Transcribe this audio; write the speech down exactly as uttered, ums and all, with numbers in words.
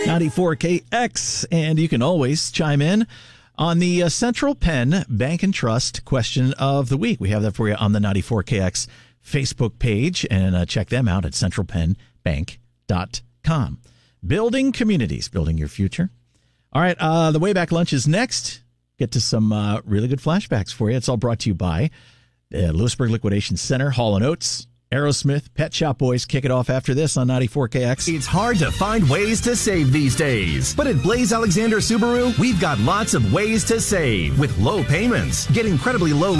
ninety-four K X, and you can always chime in on the uh, Central Penn Bank and Trust question of the week. We have that for you on the ninety-four K X Facebook page, and uh, check them out at central penn bank dot com. Building communities, building your future. All right, uh, the Wayback Lunch is next. Get to some uh, really good flashbacks for you. It's all brought to you by the Lewisburg Liquidation Center, Hall and Oates, Aerosmith, Pet Shop Boys. Kick it off after this on ninety-four K X. It's hard to find ways to save these days. But at Blaze Alexander Subaru, we've got lots of ways to save with low payments. Get incredibly low